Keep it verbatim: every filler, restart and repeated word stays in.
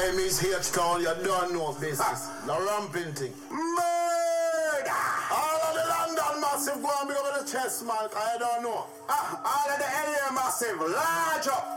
time is H-Town, you don't know business. The ramping thing. Murder! All of the London massive go and be over the chest, man. I don't know. Ah, all of the area massive, large up.